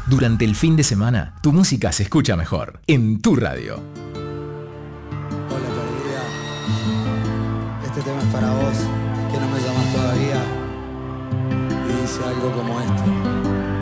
Durante el fin de semana, tu música se escucha mejor en tu radio. Hola perdida, este tema es para vos, que no me llamas todavía, y dice algo como esto.